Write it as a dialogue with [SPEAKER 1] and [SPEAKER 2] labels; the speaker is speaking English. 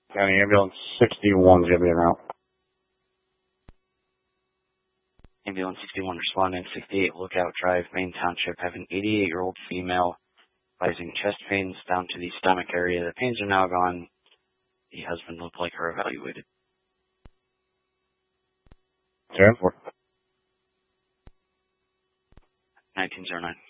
[SPEAKER 1] County Ambulance 61 is going to be around.
[SPEAKER 2] Ambulance 61 responding 68 Lookout Drive, Main Township, have an 88-year-old female rising chest pains down to the stomach area. The pains are now gone. The husband looked like her evaluated.
[SPEAKER 1] 10-4.
[SPEAKER 2] 1909.